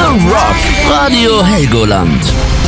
The Rock. Radio Helgoland.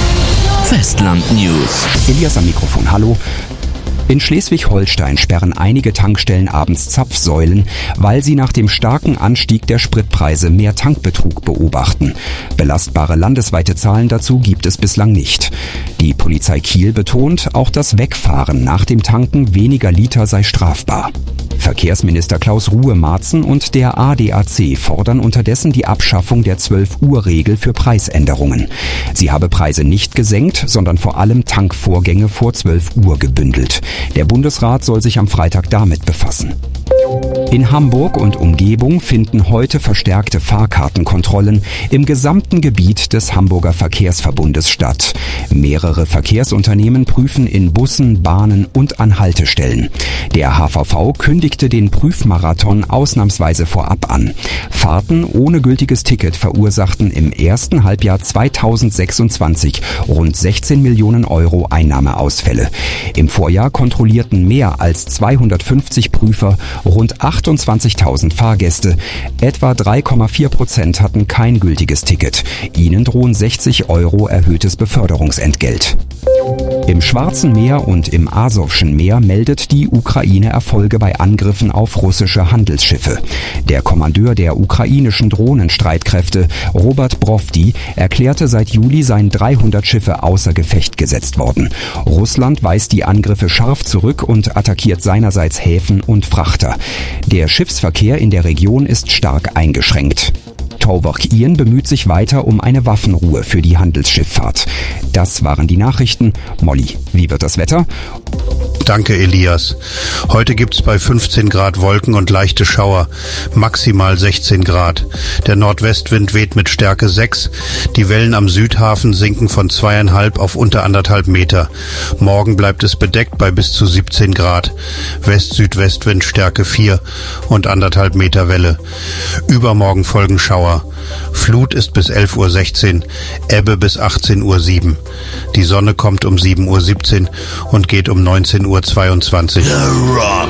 Festland News. Elias am Mikrofon, hallo. In Schleswig-Holstein sperren einige Tankstellen abends Zapfsäulen, weil sie nach dem starken Anstieg der Spritpreise mehr Tankbetrug beobachten. Belastbare landesweite Zahlen dazu gibt es bislang nicht. Die Polizei Kiel betont, auch das Wegfahren nach dem Tanken weniger Liter sei strafbar. Verkehrsminister Klaus Ruhe-Marzen und der ADAC fordern unterdessen die Abschaffung der 12-Uhr-Regel für Preisänderungen. Sie habe Preise nicht gesenkt, sondern vor allem Tankvorgänge vor 12 Uhr gebündelt. Der Bundesrat soll sich am Freitag damit befassen. In Hamburg und Umgebung finden heute verstärkte Fahrkartenkontrollen im gesamten Gebiet des Hamburger Verkehrsverbundes statt. Mehrere Verkehrsunternehmen prüfen in Bussen, Bahnen und an Haltestellen. Der HVV kündigte den Prüfmarathon ausnahmsweise vorab an. Fahrten ohne gültiges Ticket verursachten im ersten Halbjahr 2026 rund 16 Millionen Euro Einnahmeausfälle. Im Vorjahr kontrollierten mehr als 250 Prüfer rund 28.000 Fahrgäste. Etwa 3,4% hatten kein gültiges Ticket. Ihnen drohen 60 Euro erhöhtes Beförderungsentgelt. Im Schwarzen Meer und im Asowschen Meer meldet die Ukraine Erfolge bei Angriffen auf russische Handelsschiffe. Der Kommandeur der ukrainischen Drohnenstreitkräfte, Robert Brovdi, erklärte, seit Juli seien 300 Schiffe außer Gefecht gesetzt worden. Russland weist die Angriffe scharf zurück und attackiert seinerseits Häfen und Frachter. Der Schiffsverkehr in der Region ist stark eingeschränkt. Tauwerk Ian bemüht sich weiter um eine Waffenruhe für die Handelsschifffahrt. Das waren die Nachrichten. Molly, wie wird das Wetter? Danke, Elias. Heute gibt's bei 15 Grad Wolken und leichte Schauer, maximal 16 Grad. Der Nordwestwind weht mit Stärke 6. Die Wellen am Südhafen sinken von 2,5 auf unter 1,5 Meter. Morgen bleibt es bedeckt bei bis zu 17 Grad. West-Südwestwind Stärke 4 und 1,5 Meter Welle. Übermorgen folgen Schauer. Flut ist bis 11:16 Uhr, Ebbe bis 18:07 Uhr. Die Sonne kommt um 7:17 Uhr und geht um 19:22 Uhr. The Rock.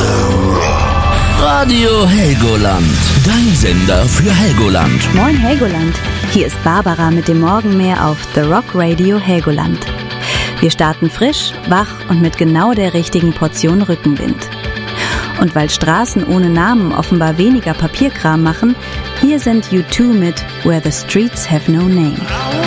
Radio Helgoland. Dein Sender für Helgoland. Moin Helgoland. Hier ist Barbara mit dem Morgenmeer auf The Rock Radio Helgoland. Wir starten frisch, wach und mit genau der richtigen Portion Rückenwind. Und weil Straßen ohne Namen offenbar weniger Papierkram machen, hier sind U2 mit Where the Streets Have No Name.